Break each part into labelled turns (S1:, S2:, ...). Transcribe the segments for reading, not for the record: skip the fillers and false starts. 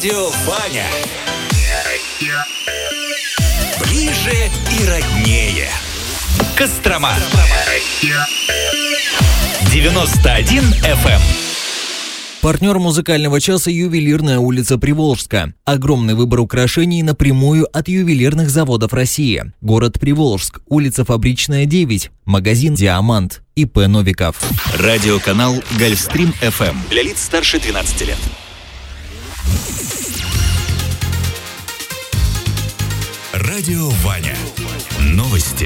S1: Радио Ваня. Ближе и роднее. Кострома. 91 FM.
S2: Партнер музыкального часа «Ювелирная улица Приволжска». Огромный выбор украшений напрямую от ювелирных заводов России. Город Приволжск, улица Фабричная, 9. Магазин «Диамант». ИП Новиков.
S1: Радиоканал «Гольфстрим FM». Для лиц старше 12 лет. Радио Ваня. Новости.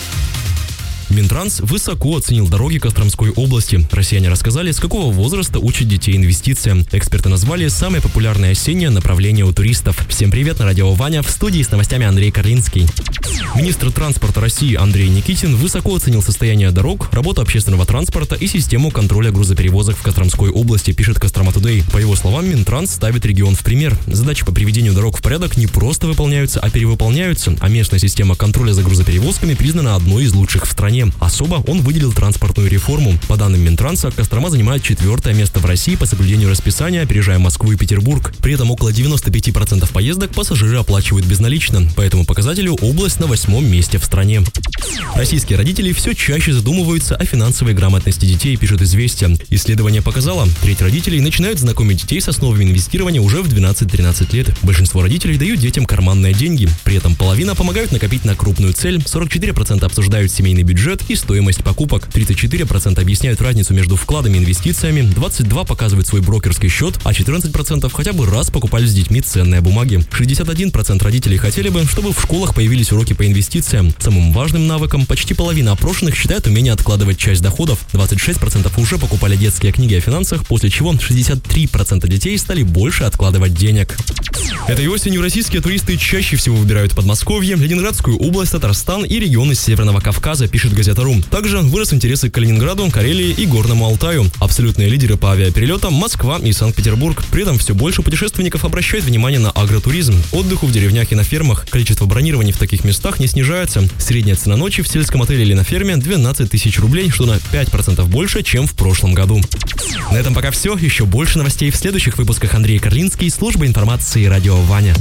S3: Минтранс высоко оценил дороги Костромской области. Россияне рассказали, с какого возраста учат детей инвестициям. Эксперты назвали самое популярное осеннее направление у туристов. Всем привет, на радио Ваня, в студии с новостями Андрей Карлинский. Министр транспорта России Андрей Никитин высоко оценил состояние дорог, работу общественного транспорта и систему контроля грузоперевозок в Костромской области, пишет Кострома Тудей. По его словам, Минтранс ставит регион в пример. Задачи по приведению дорог в порядок не просто выполняются, а перевыполняются, а местная система контроля за грузоперевозками признана одной из лучших в стране. Особо он выделил транспортную реформу. По данным Минтранса, Кострома занимает 4-е место в России по соблюдению расписания, опережая Москву и Петербург. При этом около 95% поездок пассажиры оплачивают безналично. По этому показателю область на 8-м месте в стране. Российские родители все чаще задумываются о финансовой грамотности детей, пишет «Известия». Исследование показало, треть родителей начинают знакомить детей с основами инвестирования уже в 12-13 лет. Большинство родителей дают детям карманные деньги. При этом половина помогают накопить на крупную цель, 44% обсуждают семейный бюджет и стоимость покупок, 34% объясняют разницу между вкладами и инвестициями, 22% показывают свой брокерский счет, а 14% хотя бы раз покупали с детьми ценные бумаги. 61% родителей хотели бы, чтобы в школах появились уроки по инвестициям. Самым важным навыком почти половина опрошенных считает умение откладывать часть доходов. 26% уже покупали детские книги о финансах, после чего 63% детей стали больше откладывать денег. Этой осенью российские туристы чаще всего выбирают Подмосковье, Ленинградскую область, Татарстан и регионы Северного Кавказа, пишет Газета.ру. Также вырос интерес к Калининграду, Карелии и Горному Алтаю. Абсолютные лидеры по авиаперелетам – Москва и Санкт-Петербург. При этом все больше путешественников обращают внимание на агротуризм, отдыху в деревнях и на фермах. Количество бронирований в таких местах не снижается. Средняя цена ночи в сельском отеле или на ферме – 12 тысяч рублей, что на 5% больше, чем в прошлом году. На этом пока все. Еще больше новостей в следующих выпусках. Андрей Карлинский, служба информации «Радио Ваня».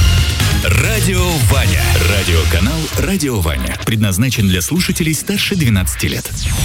S1: Радио Ваня. Радиоканал «Радио Ваня». Предназначен для слушателей старше 12 лет.